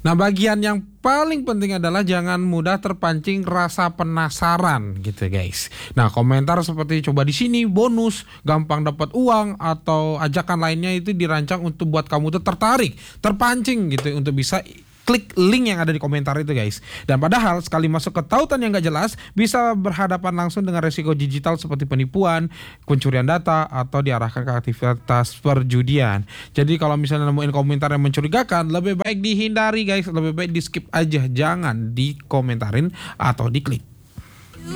Nah, bagian yang paling penting adalah jangan mudah terpancing rasa penasaran gitu guys. Nah, komentar seperti coba di sini bonus, gampang dapat uang atau ajakan lainnya itu dirancang untuk buat kamu tuh tertarik, terpancing gitu untuk bisa klik link yang ada di komentar itu guys. Dan padahal sekali masuk ke tautan yang gak jelas bisa berhadapan langsung dengan resiko digital seperti penipuan, pencurian data atau diarahkan ke aktivitas perjudian. Jadi kalau misalnya nemuin komentar yang mencurigakan, lebih baik dihindari guys, lebih baik di skip aja, jangan dikomentarin atau diklik.